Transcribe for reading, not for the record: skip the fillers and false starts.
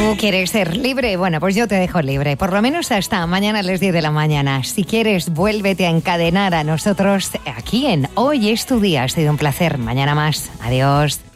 ¿Tú quieres ser libre? Bueno, pues yo te dejo libre, por lo menos hasta mañana a las 10 de la mañana. Si quieres, vuélvete a encadenar a nosotros aquí en Hoy es tu día. Ha sido un placer. Mañana más. Adiós.